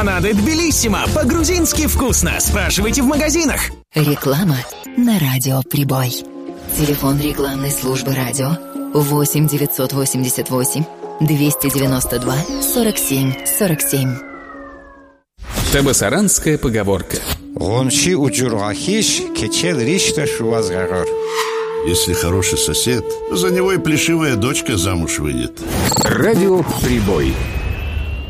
Лимонады Тбилиссимо. По-грузински вкусно. Спрашивайте в магазинах. Реклама на радио «Прибой». Телефон рекламной службы радио 8 988 292 47 47. Табасаранская поговорка. Если хороший сосед, за него и плешивая дочка замуж выйдет. Радио «Прибой».